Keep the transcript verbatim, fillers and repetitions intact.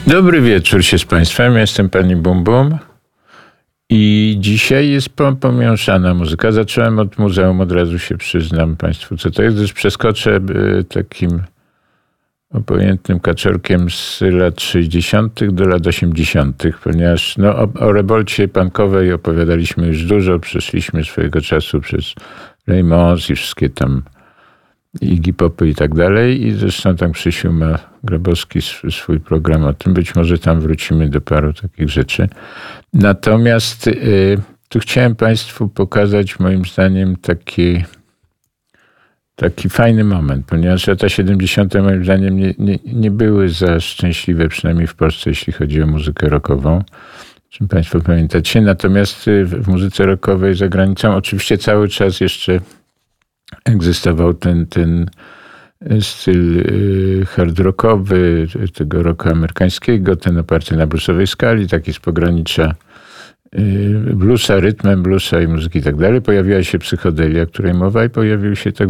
Dobry wieczór się z Państwem. Jestem pani Bum Bum i dzisiaj jest pomieszana muzyka. Zacząłem od muzeum, od razu się przyznam Państwu, co to jest, gdyż przeskoczę takim obojętnym kaczorkiem z lat sześćdziesiątych do lat osiemdziesiątych, ponieważ no, o, o rebolcie punkowej opowiadaliśmy już dużo, przeszliśmy swojego czasu przez Ramones i wszystkie tam Iggy Popy i tak dalej. I zresztą tam Krzysiu ma Grabowski swój program o tym. Być może tam wrócimy do paru takich rzeczy. Natomiast y, tu chciałem Państwu pokazać moim zdaniem taki, taki fajny moment, ponieważ lata siedemdziesiąte moim zdaniem nie, nie, nie były za szczęśliwe, przynajmniej w Polsce, jeśli chodzi o muzykę rockową. Czym Państwo pamiętacie. Natomiast w, w muzyce rockowej za granicą oczywiście cały czas jeszcze egzystował ten, ten styl hard rockowy, tego rocka amerykańskiego, ten oparty na bluesowej skali, taki z pogranicza bluesa, rytmem bluesa i muzyki i tak dalej. Pojawiła się psychodelia, której mowa, i pojawił się tak